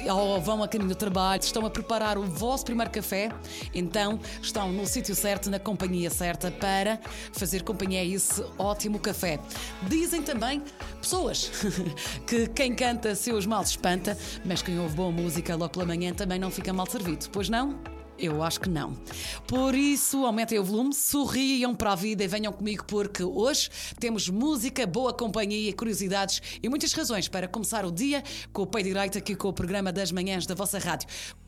ou vão a caminho do trabalho, estão a preparar o vosso primeiro café, então estão no sítio certo, na companhia certa, para fazer companhia a esse ótimo café. Dizem também pessoas que quem canta seus males espanta, mas quem ouve boa música logo pela manhã também não fica mal servido, pois não? Eu acho que não. Por isso, aumentem o volume, sorriam para a vida e venham comigo, porque hoje temos música, boa companhia, curiosidades e muitas razões para começar o dia com o pé direito aqui com o programa das manhãs da vossa rádio.